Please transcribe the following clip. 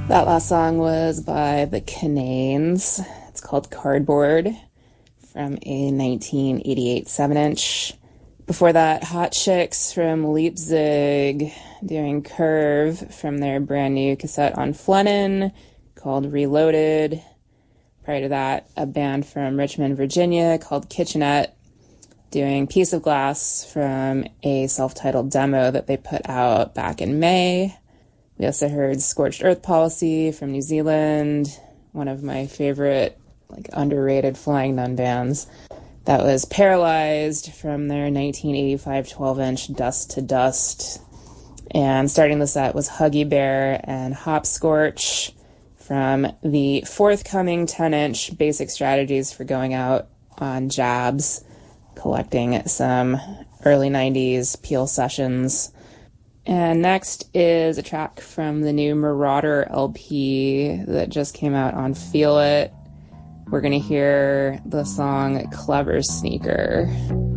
That last song was by the Cananes. It's called Cardboard from a 1988 7-inch. Before that, Hot Chicks from Leipzig doing Curve from their brand new cassette on Flennon called Reloaded. Prior to that, a band from Richmond, Virginia called Kitchenette doing Piece of Glass from a self-titled demo that they put out back in May. We also heard Scorched Earth Policy from New Zealand, one of my favorite, underrated Flying Nun bands. That was Paralyzed from their 1985 12-inch Dust to Dust. And starting the set was Huggy Bear and Hopscorch from the forthcoming 10-inch Basic Strategies for Going Out on Jabs, collecting some early 90s Peel sessions. And next is a track from the new Marauder LP that just came out on Feel It. We're going to hear the song Clever Sneaker.